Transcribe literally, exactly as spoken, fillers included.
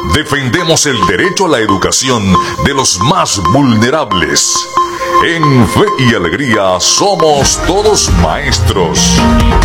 defendemos el derecho a la educación de los más vulnerables. En Fe y Alegría somos todos maestros.